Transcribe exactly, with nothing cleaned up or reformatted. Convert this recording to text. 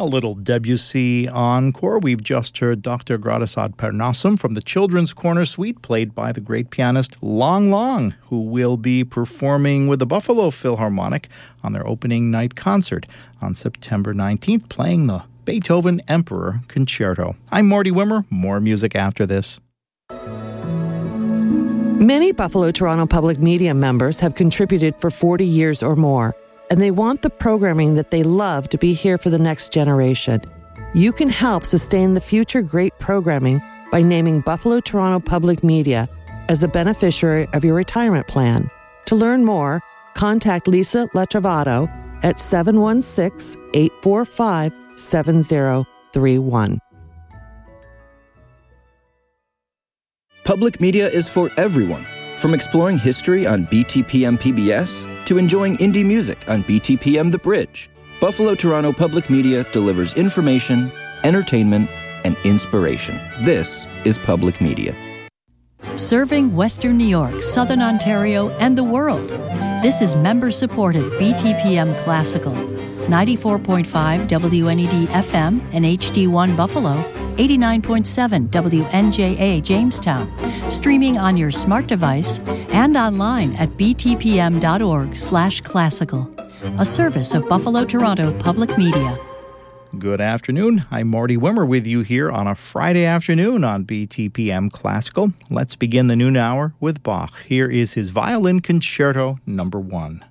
A little Debussy encore. We've just heard Doctor Gratis ad Parnassum from the Children's Corner Suite, played by the great pianist Long Long, who will be performing with the Buffalo Philharmonic on their opening night concert on September nineteenth, playing the Beethoven Emperor Concerto. I'm Marty Wimmer. More music after this. Many Buffalo Toronto Public Media members have contributed for forty years or more, and they want the programming that they love to be here for the next generation. You can help sustain the future great programming by naming Buffalo Toronto Public Media as the beneficiary of your retirement plan. To learn more, contact Lisa Latrovato at seven one six, eight four five, seven zero three one. Public media is for everyone, from exploring history on B T P M P B S to enjoying indie music on B T P M The Bridge. Buffalo Toronto Public Media delivers information, entertainment, and inspiration. This is Public Media. Serving Western New York, Southern Ontario, and the world. This is member-supported B T P M Classical. ninety-four point five W N E D F M and H D one Buffalo, eighty-nine point seven W N J A Jamestown, streaming on your smart device and online at btpm.org slash classical, a service of Buffalo Toronto Public Media. Good afternoon. I'm Marty Wimmer with you here on a Friday afternoon on B T P M Classical. Let's begin the noon hour with Bach. Here is his Violin Concerto number one.